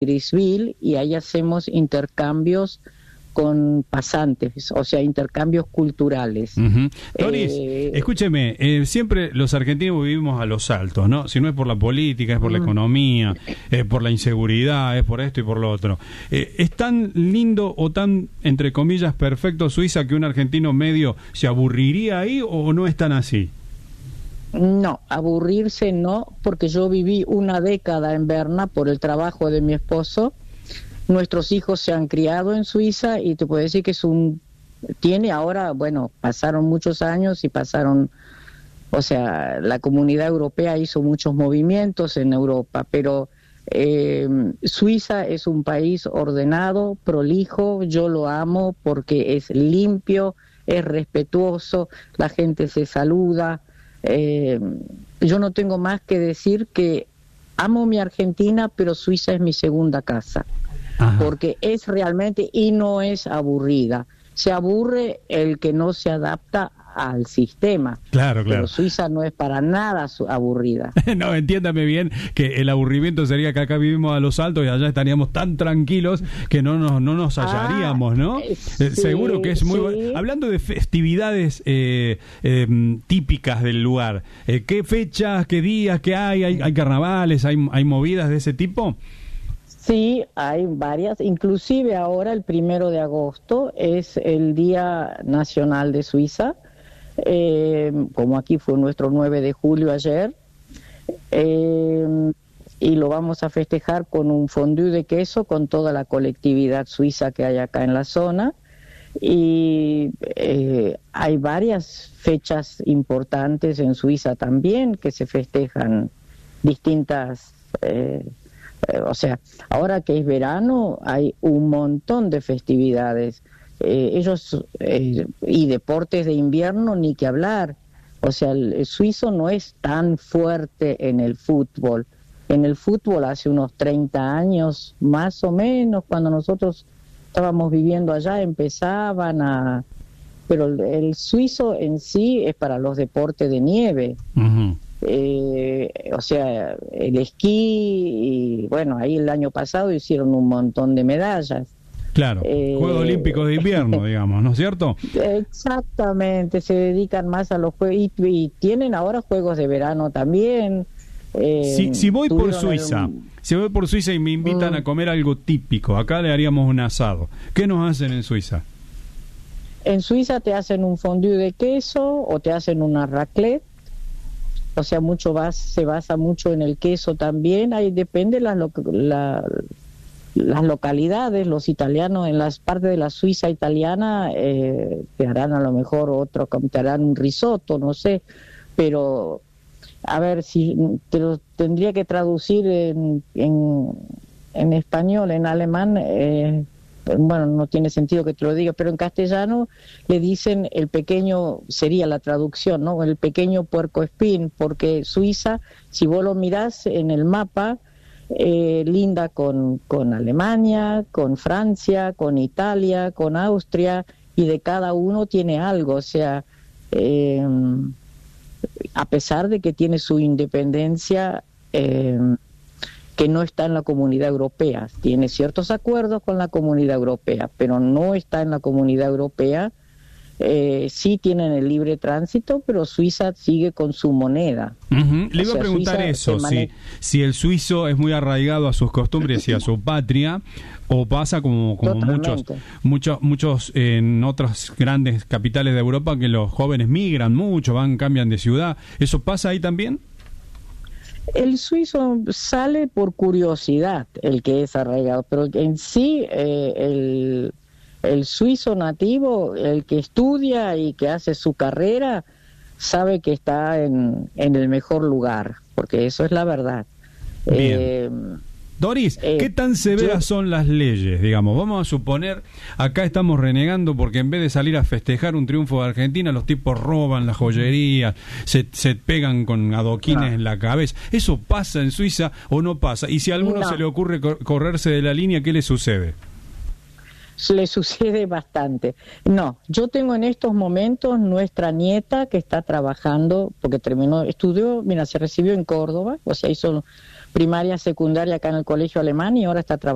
Grisville, y ahí hacemos intercambios con pasantes, o sea, intercambios culturales. Uh-huh. Doris, escúcheme, siempre los argentinos vivimos a los altos, ¿no? Si no es por la política, es por la economía, por la inseguridad, es por esto y por lo otro. ¿Es tan lindo o tan, entre comillas, perfecto Suiza que un argentino medio se aburriría ahí o no es tan así? No, aburrirse no, porque yo viví una década en Berna por el trabajo de mi esposo. Nuestros hijos se han criado en Suiza y te puedo decir que tiene ahora, bueno, pasaron muchos años y o sea, la Comunidad Europea hizo muchos movimientos en Europa, pero Suiza es un país ordenado, prolijo, yo lo amo porque es limpio, es respetuoso, la gente se saluda. Yo no tengo más que decir que amo mi Argentina, pero Suiza es mi segunda casa. Ajá. Porque es realmente, y no es aburrida. Se aburre el que no se adapta al sistema. Claro, claro. Pero Suiza no es para nada aburrida. No, entiéndame bien que el aburrimiento sería que acá vivimos a los altos y allá estaríamos tan tranquilos que no nos hallaríamos, ¿no? Sí, seguro que es muy bueno. Hablando de festividades típicas del lugar, ¿qué fechas, qué días, qué hay carnavales, hay movidas de ese tipo? Sí, hay varias, inclusive ahora el 1 de agosto es el Día Nacional de Suiza, como aquí fue nuestro 9 de julio ayer, y lo vamos a festejar con un fondue de queso con toda la colectividad suiza que hay acá en la zona, y hay varias fechas importantes en Suiza también que se festejan distintas... o sea, ahora que es verano hay un montón de festividades, y deportes de invierno ni que hablar. O sea, el suizo no es tan fuerte en el fútbol. En el fútbol hace unos 30 años, más o menos, cuando nosotros estábamos viviendo allá, pero el suizo en sí es para los deportes de nieve. Uh-huh. O sea, el esquí, y bueno, ahí el año pasado hicieron un montón de medallas. Claro, Juegos Olímpicos de invierno, digamos, ¿no es cierto? Exactamente, se dedican más a los juegos, y tienen ahora juegos de verano también. Si voy por Suiza, y me invitan a comer algo típico, acá le haríamos un asado. ¿Qué nos hacen en Suiza? En Suiza te hacen un fondue de queso o te hacen una raclette. O sea, se basa mucho en el queso también. Ahí depende las localidades. Los italianos en las partes de la Suiza italiana te harán a lo mejor te harán un risotto, no sé. Pero a ver, si te lo tendría que traducir en español, en alemán. Bueno, no tiene sentido que te lo diga, pero en castellano le dicen sería la traducción, ¿no? El pequeño puercoespín, porque Suiza, si vos lo mirás en el mapa, linda con Alemania, con Francia, con Italia, con Austria, y de cada uno tiene algo. O sea, a pesar de que tiene su independencia, que no está en la Comunidad Europea, tiene ciertos acuerdos con la Comunidad Europea, pero no está en la Comunidad Europea. Sí tienen el libre tránsito, pero Suiza sigue con su moneda. Uh-huh. Le iba a preguntar eso, si el suizo es muy arraigado a sus costumbres y a su patria, o pasa como muchos en otras grandes capitales de Europa, que los jóvenes migran mucho, cambian de ciudad. ¿Eso pasa ahí también? El suizo sale por curiosidad, el que es arraigado, pero en sí el suizo nativo, el que estudia y que hace su carrera, sabe que está en el mejor lugar, porque eso es la verdad. Bien. Doris, ¿qué tan severas son las leyes? Digamos, vamos a suponer, acá estamos renegando porque en vez de salir a festejar un triunfo de Argentina, los tipos roban la joyería, se pegan con adoquines en la cabeza. ¿Eso pasa en Suiza o no pasa? Y si a alguno se le ocurre correrse de la línea, ¿qué le sucede? Le sucede bastante. No, yo tengo en estos momentos nuestra nieta que está trabajando, porque se recibió en Córdoba, o sea, hizo primaria, secundaria acá en el colegio alemán y ahora está trabajando